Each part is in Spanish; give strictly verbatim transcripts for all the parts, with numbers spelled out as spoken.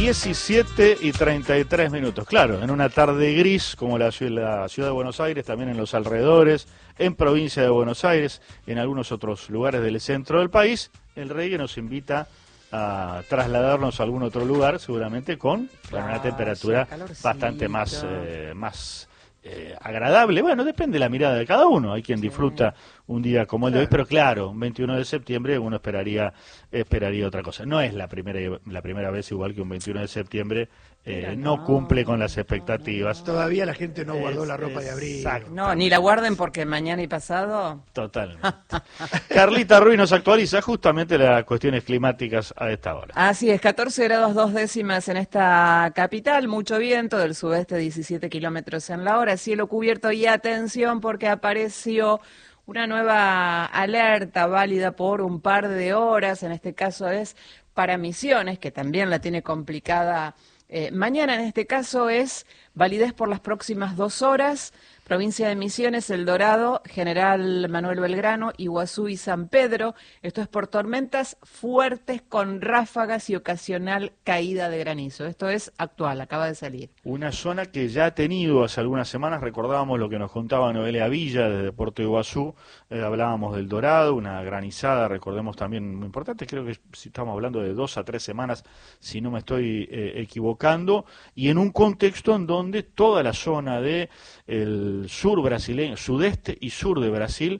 diecisiete y treinta y tres minutos. Claro, en una tarde gris como la, la ciudad de Buenos Aires, también en los alrededores, en provincia de Buenos Aires, en algunos otros lugares del centro del país, el reggae nos invita a trasladarnos a algún otro lugar, seguramente con bueno, una temperatura bastante más, eh, más eh, agradable. Bueno, depende de la mirada de cada uno. Hay quien sí. disfruta un día como el de hoy, pero claro, un veintiuno de septiembre uno esperaría esperaría otra cosa. No es la primera la primera vez, igual que un veintiuno de septiembre eh, no, no cumple con las expectativas. No, no. Todavía la gente no guardó es, la ropa de abril. No, ni la guarden porque mañana y pasado. Totalmente. Carlita Ruiz nos actualiza justamente las cuestiones climáticas a esta hora. Así es, catorce grados dos décimas en esta capital, mucho viento del sudeste, diecisiete kilómetros en la hora, cielo cubierto y atención porque apareció una nueva alerta válida por un par de horas, en este caso es para Misiones, que también la tiene complicada eh, mañana, en este caso es validez por las próximas dos horas, provincia de Misiones, El Dorado, General Manuel Belgrano, Iguazú y San Pedro. Esto es por tormentas fuertes con ráfagas y ocasional caída de granizo. Esto es actual, acaba de salir. Una zona que ya ha tenido hace algunas semanas, recordábamos lo que nos contaba Noelia Villa desde Puerto Iguazú, eh, hablábamos del Dorado, una granizada, recordemos también muy importante, creo que si estamos hablando de dos a tres semanas, si no me estoy eh, equivocando, y en un contexto en donde toda la zona de el sur brasileño, sudeste y sur de Brasil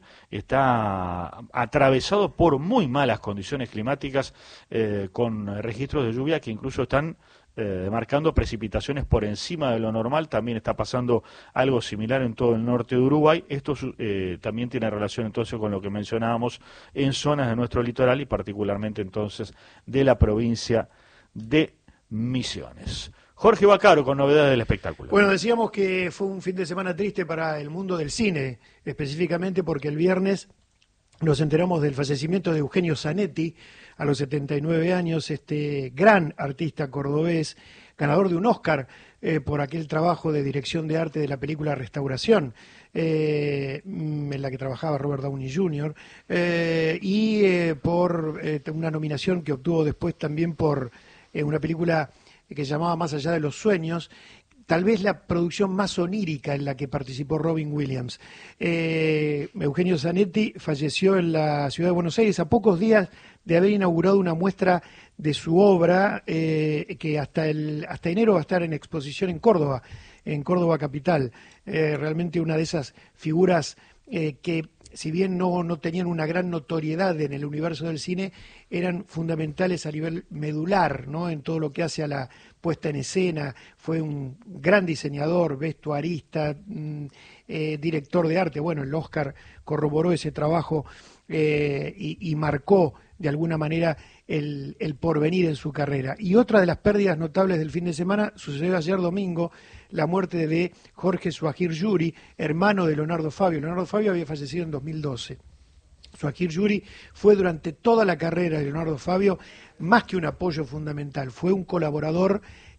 está atravesado por muy malas condiciones climáticas eh, con registros de lluvia que incluso están eh, marcando precipitaciones por encima de lo normal. También está pasando algo similar en todo el norte de Uruguay. Esto eh, también tiene relación entonces con lo que mencionábamos en zonas de nuestro litoral y particularmente entonces de la provincia de Misiones. Jorge Vaccaro con novedades del espectáculo. Bueno, decíamos que fue un fin de semana triste para el mundo del cine, específicamente porque el viernes nos enteramos del fallecimiento de Eugenio Zanetti a los setenta y nueve años, este gran artista cordobés, ganador de un Oscar eh, por aquel trabajo de dirección de arte de la película Restauración, eh, en la que trabajaba Robert Downey junior, eh, y eh, por eh, una nominación que obtuvo después también por eh, una película que se llamaba Más allá de los sueños, tal vez la producción más onírica en la que participó Robin Williams. Eh, Eugenio Zanetti falleció en la ciudad de Buenos Aires a pocos días de haber inaugurado una muestra de su obra eh, que hasta el hasta enero va a estar en exposición en Córdoba, en Córdoba capital. Eh, realmente una de esas figuras eh, que si bien no, no tenían una gran notoriedad en el universo del cine, eran fundamentales a nivel medular, ¿no? En todo lo que hace a la puesta en escena. Fue un gran diseñador, vestuarista, mmm, eh, director de arte. Bueno, el Oscar corroboró ese trabajo eh, y, y marcó de alguna manera el, el porvenir en su carrera. Y otra de las pérdidas notables del fin de semana sucedió ayer domingo, la muerte de Jorge Suajir Yuri, hermano de Leonardo Fabio. Leonardo Fabio había fallecido en dos mil doce. Suajir Yuri fue durante toda la carrera de Leonardo Fabio más que un apoyo fundamental, fue un colaborador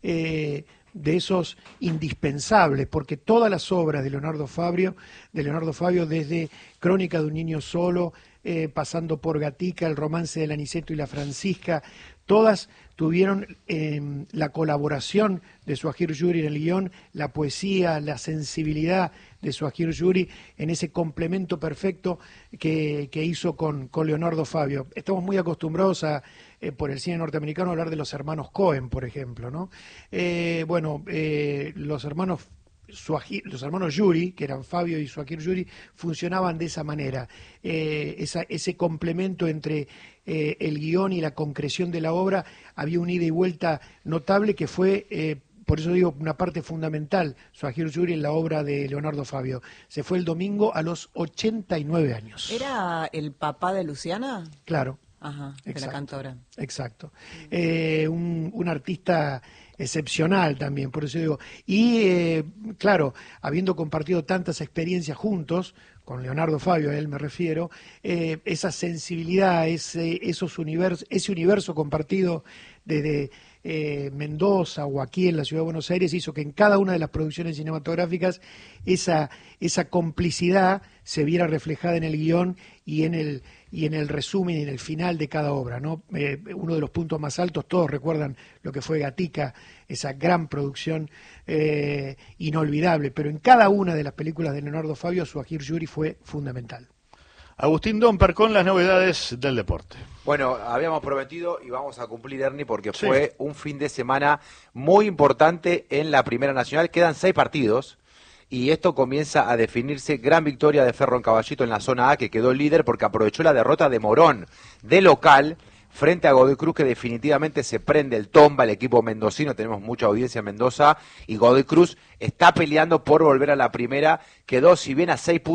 eh, de esos indispensables, porque todas las obras de Leonardo Fabio, de Leonardo Fabio desde Crónica de un niño solo, eh, pasando por Gatica, El romance del Aniceto y la Francisca, todas tuvieron eh, la colaboración de Suajir Yuri en el guión, la poesía, la sensibilidad de Suajir Yuri en ese complemento perfecto que, que hizo con, con Leonardo Fabio. Estamos muy acostumbrados a, eh, por el cine norteamericano, a hablar de los hermanos Coen, por ejemplo, ¿no? Eh, bueno, eh, los hermanos Suajir, los hermanos Yuri, que eran Fabio y Suajir Yuri, funcionaban de esa manera. Eh, esa, ese complemento entre eh, el guión y la concreción de la obra, había un ida y vuelta notable que fue, eh, por eso digo, una parte fundamental, Suajir Yuri, en la obra de Leonardo Fabio. Se fue el domingo a los ochenta y nueve años. ¿Era el papá de Luciana? Claro. Ajá, de exacto, la cantora. Exacto. Eh, un, un artista excepcional también, por eso digo. Y eh, claro, habiendo compartido tantas experiencias juntos, con Leonardo Fabio, a él me refiero, eh, esa sensibilidad, ese, esos univers, ese universo compartido desde eh, Mendoza o aquí en la Ciudad de Buenos Aires, hizo que en cada una de las producciones cinematográficas esa, esa complicidad se viera reflejada en el guión y en el y en el resumen y en el final de cada obra, ¿no? Eh, uno de los puntos más altos, todos recuerdan lo que fue Gatica, esa gran producción eh, inolvidable, pero en cada una de las películas de Leonardo Fabio su agir Yuri fue fundamental. Agustín Domper con las novedades del deporte. Bueno, habíamos prometido y vamos a cumplir, Ernie, porque Sí. fue un fin de semana muy importante en la Primera Nacional. Quedan seis partidos y esto comienza a definirse. Gran victoria de Ferro en Caballito en la zona A, que quedó líder porque aprovechó la derrota de Morón de local frente a Godoy Cruz, que definitivamente se prende el tomba el equipo mendocino. Tenemos mucha audiencia en Mendoza y Godoy Cruz está peleando por volver a la primera. Quedó, si bien a seis puntos